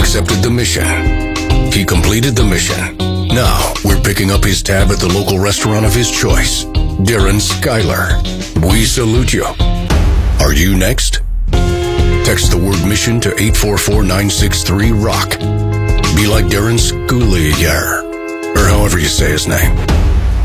accepted the mission. He completed the mission. Now, we're picking up his tab at the local restaurant of his choice. Darren Skylar. We salute you. Are you next? Text the word mission to 844-963-ROCK. Be like Darren Skylar, or however you say his name.